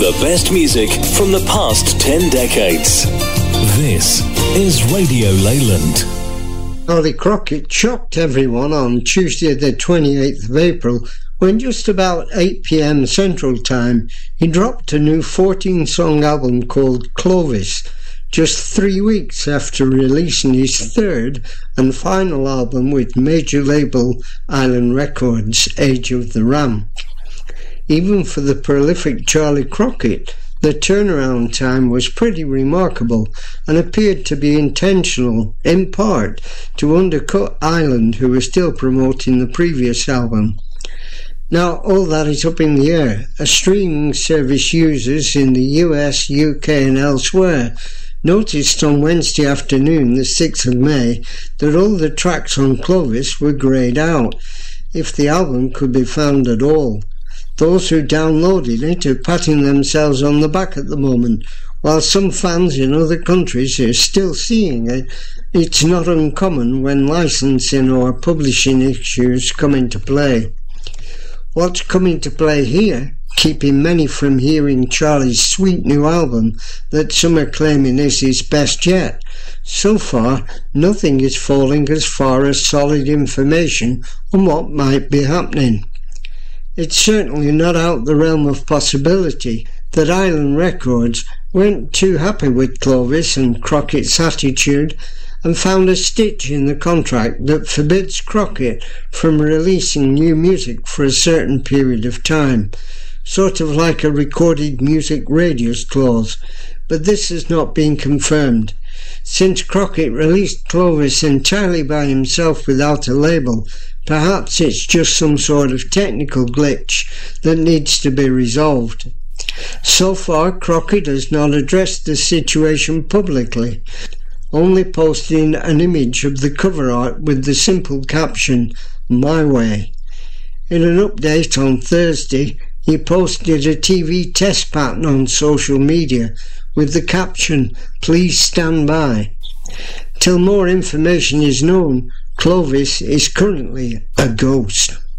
The best music from the past 10 decades. This is Radio Leyland. Charlie Crockett shocked everyone on Tuesday the 28th of April when just about 8 p.m. Central Time he dropped a new 14-song album called Clovis, just 3 weeks after releasing his third and final album with major label Island Records, Age of the Ram. Even for the prolific Charlie Crockett, the turnaround time was pretty remarkable and appeared to be intentional, in part, to undercut Island, who was still promoting the previous album. Now, all that is up in the air, as streaming service users in the US, UK and elsewhere noticed on Wednesday afternoon, the 6th of May, that all the tracks on Clovis were greyed out, if the album could be found at all. Those who downloaded it are patting themselves on the back at the moment, while some fans in other countries are still seeing it. It's not uncommon when licensing or publishing issues come into play. What's coming to play here, keeping many from hearing Charlie's sweet new album that some are claiming is his best yet? So far, nothing is falling as far as solid information on what might be happening. It's certainly not out the realm of possibility that Island Records weren't too happy with Clovis and Crockett's attitude and found a stitch in the contract that forbids Crockett from releasing new music for a certain period of time, sort of like a recorded music radius clause, but this has not been confirmed. Since Crockett released Clovis entirely by himself without a label, perhaps it's just some sort of technical glitch that needs to be resolved. So far, Crockett has not addressed the situation publicly, only posting an image of the cover art with the simple caption, "My Way." In an update on Thursday, he posted a TV test pattern on social media with the caption, "Please stand by." Till more information is known, Clovis is currently a ghost.